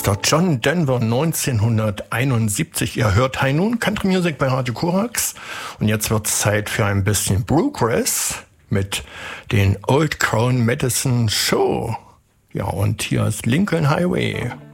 ist der John Denver 1971. Ihr hört High Noon Country Music bei Radio Korax. Und jetzt wird's Zeit für ein bisschen Bluegrass mit den Old Crown Medicine Show. Ja, und hier ist Lincoln Highway.